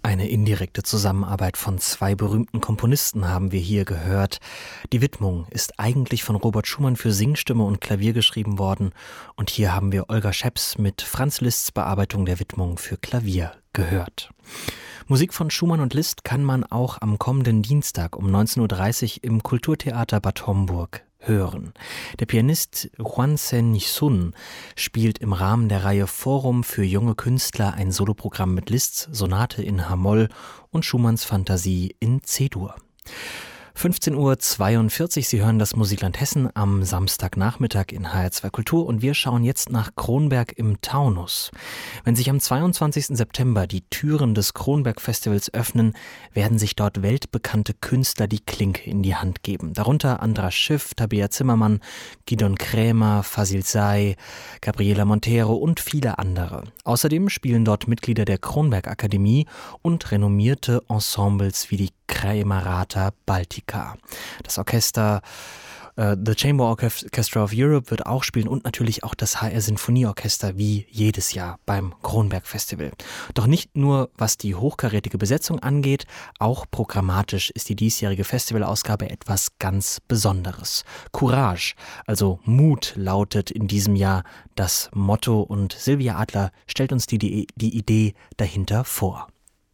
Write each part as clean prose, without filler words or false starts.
Eine indirekte Zusammenarbeit von zwei berühmten Komponisten haben wir hier gehört. Die Widmung ist eigentlich von Robert Schumann für Singstimme und Klavier geschrieben worden. Und hier haben wir Olga Scheps mit Franz Liszts Bearbeitung der Widmung für Klavier gehört. Musik von Schumann und Liszt kann man auch am kommenden Dienstag um 19.30 Uhr im Kulturtheater Bad Homburg hören. Der Pianist Hwan Sen-sun spielt im Rahmen der Reihe Forum für junge Künstler ein Soloprogramm mit Liszts Sonate in H-Moll und Schumanns Fantasie in C-Dur. 15.42 Uhr, Sie hören das Musikland Hessen am Samstagnachmittag in HR2 Kultur und wir schauen jetzt nach Kronberg im Taunus. Wenn sich am 22. September die Türen des Kronberg-Festivals öffnen, werden sich dort weltbekannte Künstler die Klinke in die Hand geben. Darunter Andras Schiff, Tabea Zimmermann, Gidon Krämer, Fazil Say, Gabriela Montero und viele andere. Außerdem spielen dort Mitglieder der Kronberg-Akademie und renommierte Ensembles wie die Camerata Baltica. Das Orchester The Chamber Orchestra of Europe wird auch spielen und natürlich auch das HR Sinfonieorchester wie jedes Jahr beim Kronberg Festival. Doch nicht nur was die hochkarätige Besetzung angeht, auch programmatisch ist die diesjährige Festivalausgabe etwas ganz Besonderes. Courage, also Mut, lautet in diesem Jahr das Motto und Silvia Adler stellt uns die Idee dahinter vor.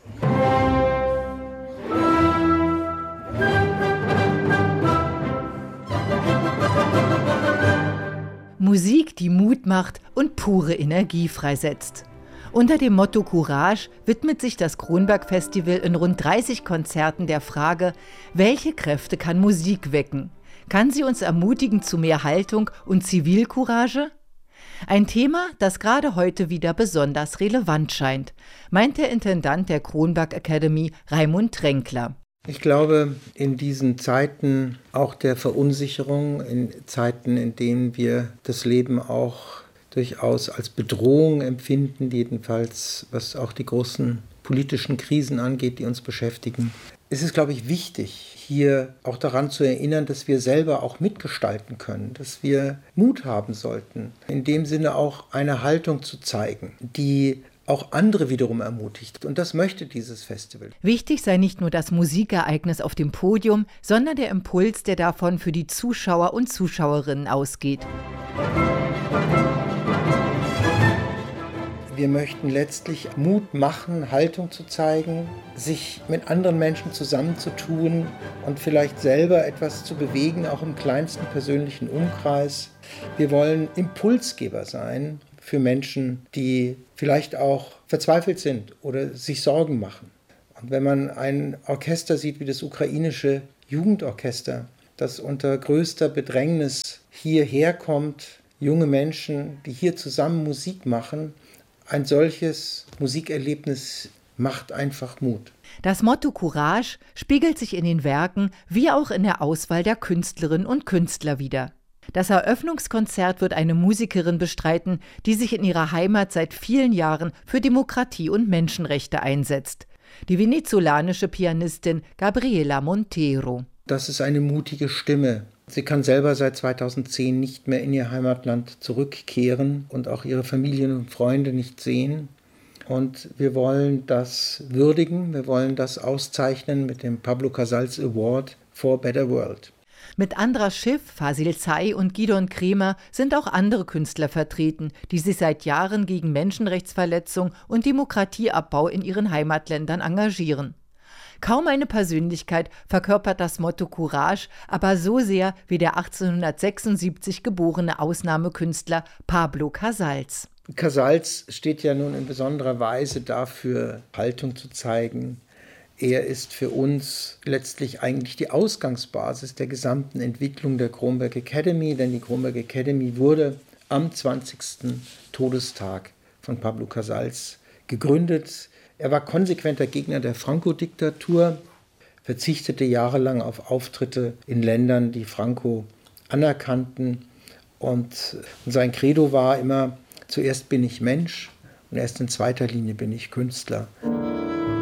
Musik, die Mut macht und pure Energie freisetzt. Unter dem Motto Courage widmet sich das Kronberg-Festival in rund 30 Konzerten der Frage, welche Kräfte kann Musik wecken? Kann sie uns ermutigen zu mehr Haltung und Zivilcourage? Ein Thema, das gerade heute wieder besonders relevant scheint, meint der Intendant der Kronberg Academy, Raimund Tränkler. Ich glaube, in diesen Zeiten auch der Verunsicherung, in Zeiten, in denen wir das Leben auch durchaus als Bedrohung empfinden, jedenfalls was auch die großen politischen Krisen angeht, die uns beschäftigen, ist es, glaube ich, wichtig, hier auch daran zu erinnern, dass wir selber auch mitgestalten können, dass wir Mut haben sollten, in dem Sinne auch eine Haltung zu zeigen, die auch andere wiederum ermutigt. Und das möchte dieses Festival. Wichtig sei nicht nur das Musikereignis auf dem Podium, sondern der Impuls, der davon für die Zuschauer und Zuschauerinnen ausgeht. Wir möchten letztlich Mut machen, Haltung zu zeigen, sich mit anderen Menschen zusammenzutun und vielleicht selber etwas zu bewegen, auch im kleinsten persönlichen Umkreis. Wir wollen Impulsgeber sein für Menschen, die vielleicht auch verzweifelt sind oder sich Sorgen machen. Und wenn man ein Orchester sieht wie das ukrainische Jugendorchester, das unter größter Bedrängnis hierher kommt, junge Menschen, die hier zusammen Musik machen, ein solches Musikerlebnis macht einfach Mut. Das Motto Courage spiegelt sich in den Werken wie auch in der Auswahl der Künstlerinnen und Künstler wider. Das Eröffnungskonzert wird eine Musikerin bestreiten, die sich in ihrer Heimat seit vielen Jahren für Demokratie und Menschenrechte einsetzt. Die venezolanische Pianistin Gabriela Montero. Das ist eine mutige Stimme. Sie kann selber seit 2010 nicht mehr in ihr Heimatland zurückkehren und auch ihre Familien und Freunde nicht sehen. Und wir wollen das würdigen, wir wollen das auszeichnen mit dem Pablo Casals Award for a Better World. Mit Andras Schiff, Fazil Say und Gidon Krämer sind auch andere Künstler vertreten, die sich seit Jahren gegen Menschenrechtsverletzung und Demokratieabbau in ihren Heimatländern engagieren. Kaum eine Persönlichkeit verkörpert das Motto Courage, aber so sehr wie der 1876 geborene Ausnahmekünstler Pablo Casals. Casals steht ja nun in besonderer Weise dafür, Haltung zu zeigen. Er ist für uns letztlich eigentlich die Ausgangsbasis der gesamten Entwicklung der Kronberg Academy, denn die Kronberg Academy wurde am 20. Todestag von Pablo Casals gegründet. Er war konsequenter Gegner der Franco-Diktatur, verzichtete jahrelang auf Auftritte in Ländern, die Franco anerkannten. Und sein Credo war immer, zuerst bin ich Mensch und erst in zweiter Linie bin ich Künstler.